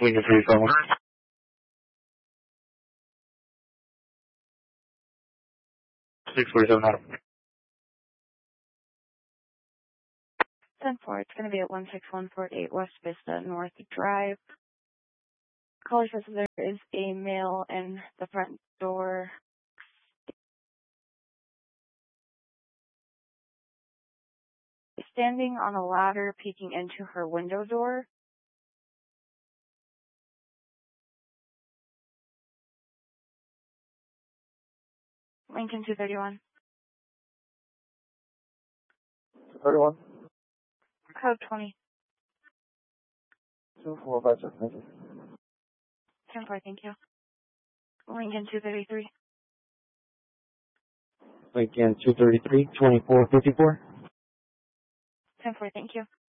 Lincoln 351. 647 Adam. 10-4, it's going to be at 16148 West Vista North Drive. Caller says there is a male in the front door. Standing on a ladder, peeking into her window door. Lincoln 231. 31. Code 20. 2456, thank you. 10-4, thank you. Lincoln 233. Lincoln 233, 2454. 10-4, thank you.